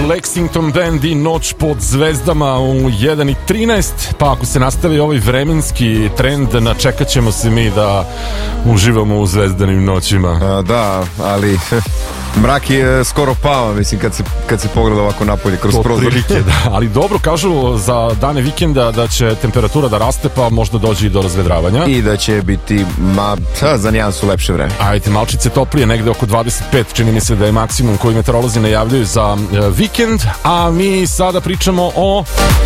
Lexington Band i Noć pod zvezdama u 1:13. Pa ako se nastavi ovaj vremenski trend, načekat ćemo se mi da uživamo u zvezdanim noćima. Da, ali mrak je skoro pao, mislim, kad se pogleda ovako napolje kroz prozor. Da. Ali dobro, kažu za dane vikenda da će temperatura da raste, pa možda dođe i do razvedravanja. I da će biti, za nijansu lepše vreme. Ajde, malčice toplije, negde oko 25, čini mi se da je maksimum koji meteorolozi najavljuju za vikend, a mi sada pričamo o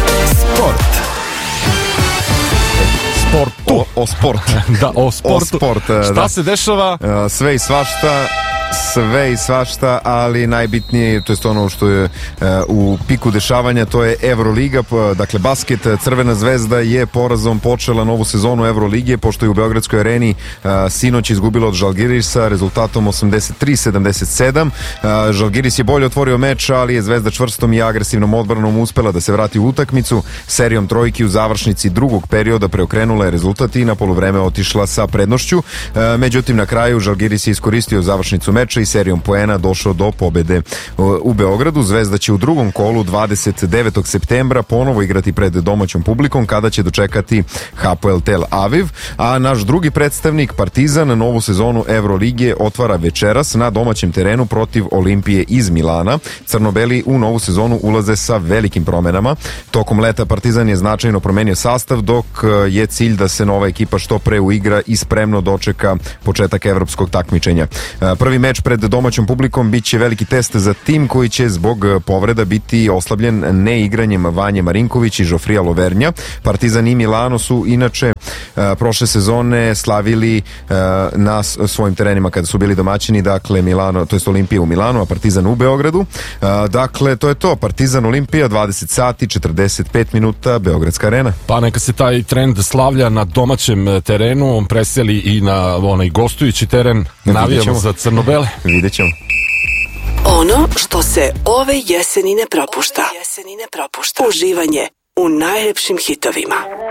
sportu. O sportu. Da, o sportu. Šta se dešava? Sve i svašta, ali najbitnije, to je ono što je u piku dešavanja, to je Evroliga, dakle basket. Crvena zvezda je porazom počela novu sezonu Evrolige, pošto je u Beogradskoj areni sinoć izgubila od Žalgirisa rezultatom 83-77. Žalgiris je bolje otvorio meč, ali je Zvezda čvrstom i agresivnom odbranom uspela da se vrati u utakmicu. Serijom trojki u završnici drugog perioda preokrenula je rezultat i na poluvreme otišla sa prednošću. Međutim, na kraju Žalgiris je iskoristio završnicu meča i serijom poena došao do pobede u Beogradu. Zvezda će u drugom kolu 29. septembra ponovo igrati pred domaćom publikom, kada će dočekati Hapoel Tel Aviv, a naš drugi predstavnik Partizan novu sezonu Evrolige otvara večeras na domaćem terenu protiv Olimpije iz Milana. Crnobeli u novu sezonu ulaze sa velikim promenama. Tokom leta Partizan je značajno promenio sastav, dok je cilj da se nova ekipa što pre uigra i spremno dočeka početak evropskog takmičenja. Prvi meč pred domaćom publikom biće veliki test za tim koji će zbog povreda biti oslabljen neigranjem Vanje Marinković i Žofrija Lovernja. Partizan i Milano su inače prošle sezone slavili na svojim terenima kada su bili domaćini, dakle Milano, to jest Olimpija u Milanu, a Partizan u Beogradu. Dakle, to je to, Partizan Olimpija, 20 sati, 45 minuta, Beogradska arena. Pa neka se taj trend slavlja na domaćem terenu, preseli i na onaj gostujući teren. Navijamo za crno-bele. Vidjet ćemo. Ono što se ove jeseni ne propušta. Uživanje u najlepšim hitovima.